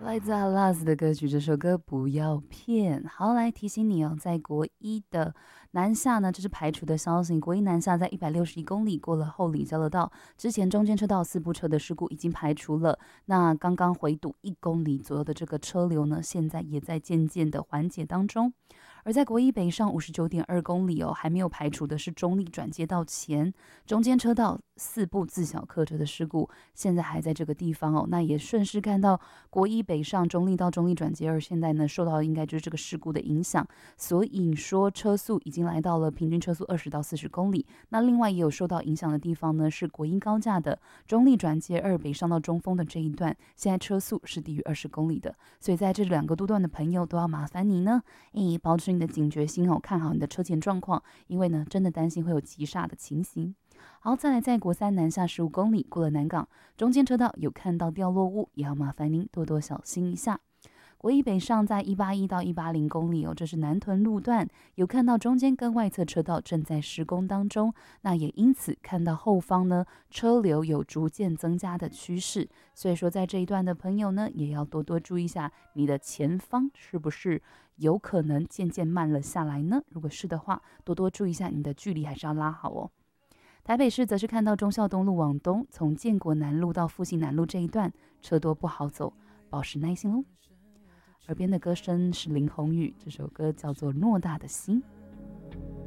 来自阿拉斯的歌曲，这首歌不要骗。好，来提醒你哦，在国一的南下呢，这是排除的消息。国一南下在161公里过了后里交流道，之前中间车道4部车的事故已经排除了。那刚刚回堵1公里左右的这个车流呢，现在也在渐渐的缓解当中。而在国一北上59.2公里哦，还没有排除的是中立转接道前中间车道4部自小客车的事故，现在还在这个地方哦。那也顺势看到国一北上中立到中立转接2，现在呢受到应该就是这个事故的影响，所以说车速已经来到了平均车速20到40公里。那另外也有受到影响的地方呢，是国一高架的中立转接2北上到中丰的这一段，现在车速是低于20公里的。所以在这2个路段的朋友都要麻烦你呢，保持你的警觉心哦，看好你的车前状况，因为呢，真的担心会有急刹的情形。好，再来在国三南下15公里过了南港，中间车道有看到掉落物，也要麻烦您多多小心一下。国一北上在181到180公里哦，这是南屯路段，有看到中间跟外侧车道正在施工当中，那也因此看到后方呢车流有逐渐增加的趋势，所以说在这一段的朋友呢，也要多多注意一下你的前方是不是有可能渐渐慢了下来呢？如果是的话，多多注意一下你的距离还是要拉好哦。台北市则是看到忠孝东路往东，从建国南路到复兴南路这一段车多不好走，保持耐心喽。耳边的歌声是林宏宇，这首歌叫做《偌大的心》。